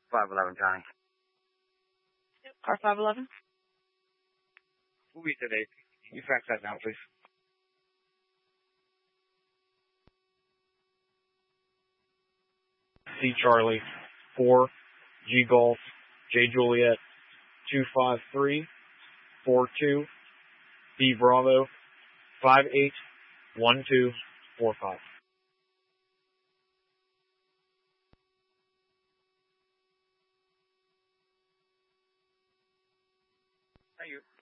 511 County. Car 511. We'll be today. You fax that down, please. C Charlie 4 G Golf J Juliet 25342 B Bravo 581245. Thank you.